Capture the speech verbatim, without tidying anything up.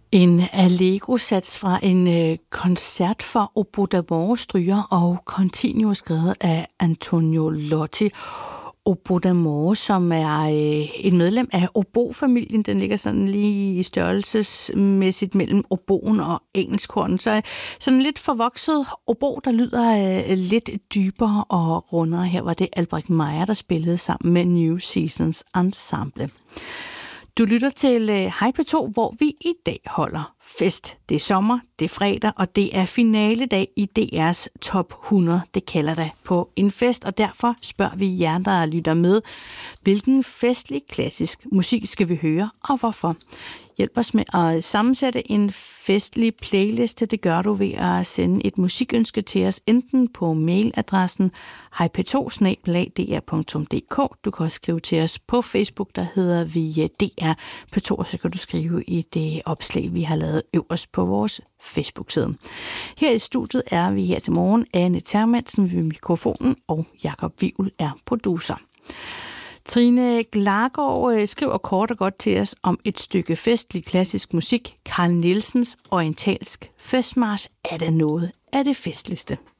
En allegro-sats fra en øh, koncert for oboe d'amore, stryger og continuo, skrevet af Antonio Lotti. Oboe d'amore, som er øh, et medlem af obo-familien. Den ligger sådan lige i størrelsesmæssigt mellem oboen og engelskhornen. Så sådan lidt forvokset obo, der lyder øh, lidt dybere og rundere. Her var det Albrecht Meyer, der spillede sammen med New Seasons Ensemble. Du lytter til Hej P to, hvor vi i dag holder fest. Det er sommer, det er fredag, og det er finaledag i D R's Top hundrede. Det kalder det på en fest, og derfor spørger vi jer, der lytter med, hvilken festlig klassisk musik skal vi høre, og hvorfor? Hjælp os med at sammensætte en festlig playliste. Det gør du ved at sende et musikønske til os, enten på mailadressen hej p to snabel-a d r punktum d k. Du kan også skrive til os på Facebook, der hedder vi D R P to, og så kan du skrive i det opslag, vi har lavet øverst på vores Facebook-side. Her i studiet er vi her til morgen Anne Termansen ved mikrofonen, og Jakob Wivel er producer. Trine Glargaard skriver kort og godt til os om et stykke festlig klassisk musik. Carl Nielsens orientalsk festmarch er da noget af det festligste.